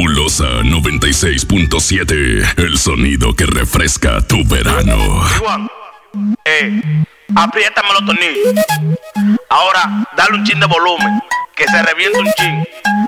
Fabulosa 96.7, el sonido que refresca tu verano. Igual, apriétame los tornillos. Ahora, dale un chin de volumen, que se reviente un chin.